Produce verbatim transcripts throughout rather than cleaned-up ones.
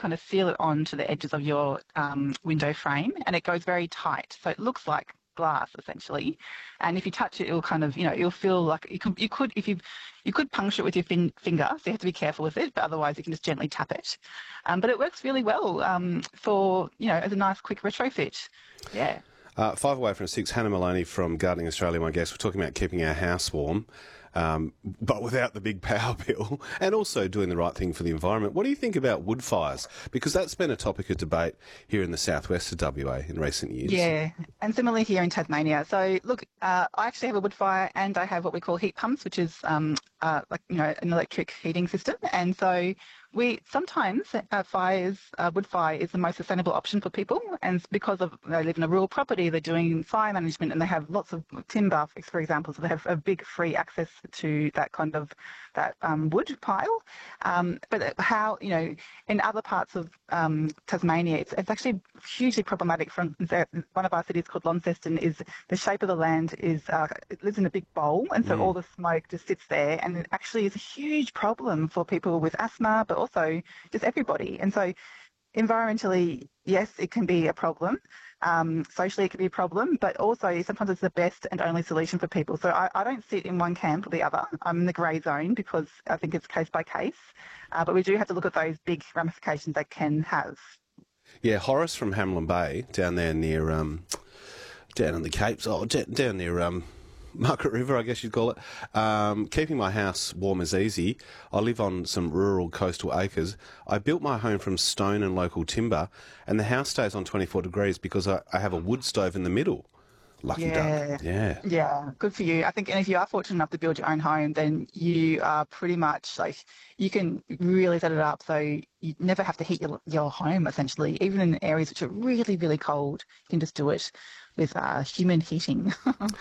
kind of seal it onto the edges of your um, window frame, and it goes very tight. So it looks like glass essentially, and if you touch it, it'll kind of, you know, you'll feel like you could, you could if you you could puncture it with your fin- finger, so you have to be careful with it, but otherwise you can just gently tap it. Um, but it works really well um, for, you know, as a nice quick retrofit. Yeah. Uh, five away from six, Hannah Maloney from Gardening Australia, my guest. We're talking about keeping our house warm, um, but without the big power bill, and also doing the right thing for the environment. What do you think about wood fires? Because that's been a topic of debate here in the southwest of W A in recent years. Yeah, and similarly here in Tasmania. So look, uh, I actually have a wood fire, and I have what we call heat pumps, which is um, uh, like, you know, an electric heating system. And so we sometimes uh, fires, uh, wood fire is the most sustainable option for people, and because of they live in a rural property, they're doing fire management, and they have lots of timber, for example, so they have a big free access to that kind of that um, wood pile. Um, but how, you know, in other parts of um, Tasmania, it's, it's actually hugely problematic. From one of our cities called Launceston, is the shape of the land is uh, it lives in a big bowl, and so mm. all the smoke just sits there, and it actually is a huge problem for people with asthma, but also just everybody. And so environmentally, yes, it can be a problem. Um, socially, it can be a problem, but also sometimes it's the best and only solution for people. So I, I don't sit in one camp or the other. I'm in the grey zone because I think it's case by case. Uh, but we do have to look at those big ramifications they can have. Yeah, Horace from Hamlin Bay, down there near, um, down in the Capes, oh, down near um, Margaret River, I guess you'd call it. Um, keeping my house warm is easy. I live on some rural coastal acres. I built my home from stone and local timber, and the house stays on twenty-four degrees because I, I have a wood stove in the middle. Lucky yeah. duck. Yeah. Yeah, good for you. I think, and if you are fortunate enough to build your own home, then you are pretty much like, you can really set it up so you never have to heat your, your home, essentially. Even in areas which are really, really cold, you can just do it with uh, human heating.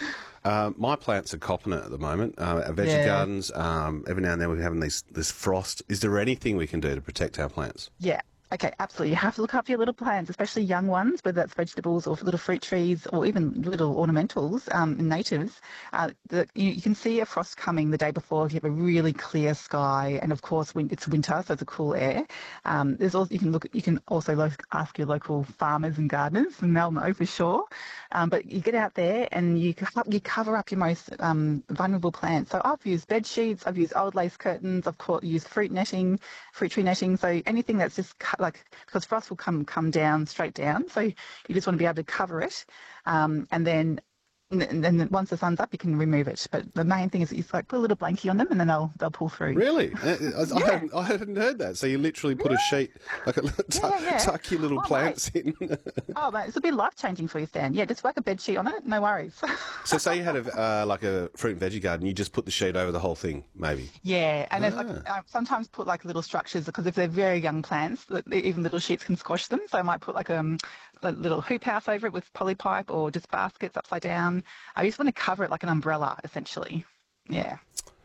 Uh, my plants are copping it at the moment. Uh, our veggie Yeah. gardens, um, every now and then we're having these, this frost. Is there anything we can do to protect our plants? Yeah. Okay, absolutely. You have to look after your little plants, especially young ones, whether that's vegetables or little fruit trees or even little ornamentals, um, natives. Uh, the, you, you can see a frost coming the day before if you have a really clear sky, and of course when it's winter, so it's a cool air. Um, there's also you can look. You can also lo- ask your local farmers and gardeners, and they'll know for sure. Um, but you get out there and you co- you cover up your most um, vulnerable plants. So I've used bed sheets, I've used old lace curtains, I've caught, used fruit netting, fruit tree netting. So anything that's just cut, like, because frost will come come down straight down, so you just want to be able to cover it, um, and then and then once the sun's up, you can remove it. But the main thing is, you like put a little blankie on them, and then they'll they'll pull through. Really? I, I, Yeah. hadn't, I hadn't heard that. So you literally put Yeah. a sheet, like a, tuck, Yeah, yeah. tuck your little Oh, plants in. Oh, mate, it's a bit life changing for you, Stan. Yeah, just whack a bed sheet on it, no worries. So say you had a uh, like a fruit and veggie garden, you just put the sheet over the whole thing, maybe. Yeah, and there's like Ah. I sometimes put like little structures, because if they're very young plants, li- even little sheets can squash them. So I might put like um, a little hoop house over it with polypipe, or just baskets upside down. I just want to cover it like an umbrella, essentially. Yeah.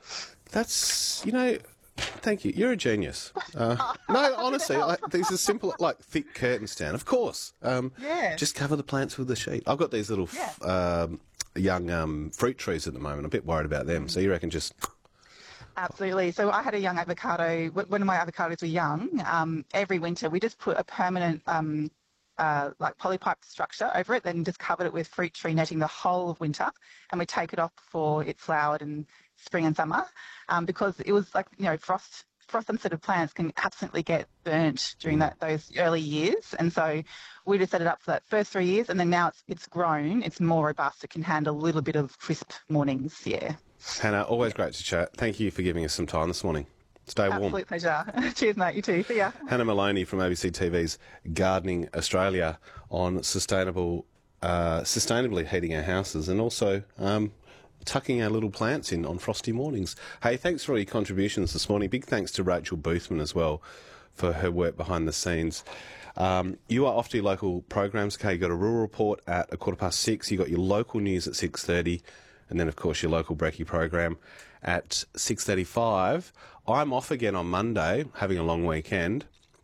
That's, you know, thank you. You're a genius. Uh, no, honestly, like, these are simple, like thick curtain stand. Of course. Um, Yeah. Just cover the plants with the sheet. I've got these little f- um, young um, fruit trees at the moment. I'm a bit worried about them. So you reckon just... Absolutely. So I had a young avocado. wh- When my avocados were young, um, every winter we just put a permanent um, uh, like polypipe structure over it, then just covered it with fruit tree netting the whole of winter, and we take it off before it flowered in spring and summer, um, because it was like, you know, frost frost sensitive plants can absolutely get burnt during that those early years, and so we just set it up for that first three years, and then now it's it's grown, it's more robust, it can handle a little bit of crisp mornings. Yeah. Hannah, always great to chat. Thank you for giving us some time this morning. Stay warm. Absolute pleasure. Cheers, mate. You too. See ya. Hannah Maloney from A B C T V's Gardening Australia on sustainable, uh, sustainably heating our houses, and also um, tucking our little plants in on frosty mornings. Hey, thanks for all your contributions this morning. Big thanks to Rachel Boothman as well for her work behind the scenes. Um, you are off to your local programs. Okay, you got a rural report at a quarter past six. You got your local news at six thirty. And then, of course, your local brekkie program at six thirty-five. I'm off again on Monday, having a long weekend.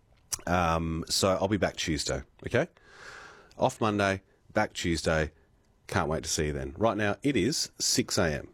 Um, so I'll be back Tuesday, okay? Off Monday, back Tuesday. Can't wait to see you then. Right now, it is six a m.